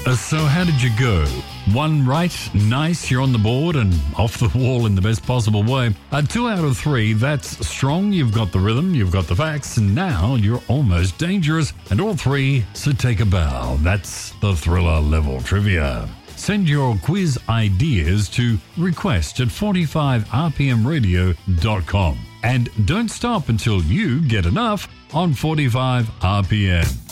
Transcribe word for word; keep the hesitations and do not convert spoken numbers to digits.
Uh, so how did you go? One right, nice, you're on the board and off the wall in the best possible way. Uh, two out of three, that's strong, you've got the rhythm, you've got the facts, and now you're almost dangerous. And all three, so take a bow. That's the thriller level trivia. Send your quiz ideas to request at forty-five r p m radio dot com. And don't stop until you get enough on forty-five R P M.